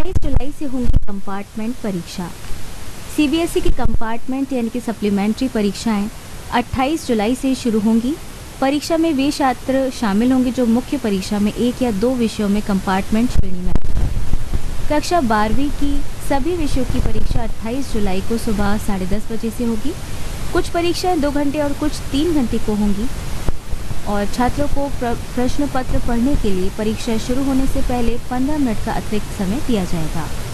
28 जुलाई से होंगी कंपार्टमेंट परीक्षा। सीबीएसई की कंपार्टमेंट यानी कि सप्लीमेंट्री परीक्षाएं 28 जुलाई से शुरू होंगी। परीक्षा में वे छात्र शामिल होंगे जो मुख्य परीक्षा में 1 या 2 विषयों में कंपार्टमेंट श्रेणी में आते हैं। कक्षा 12वीं की सभी विषयों की परीक्षा 28 जुलाई को सुबह 10:30 बजे से होगी। कुछ परीक्षाएं 2 घंटे और कुछ 3 घंटे को होंगी और छात्रों को प्रश्न पत्र पढ़ने के लिए परीक्षा शुरू होने से पहले 15 मिनट का अतिरिक्त समय दिया जाएगा।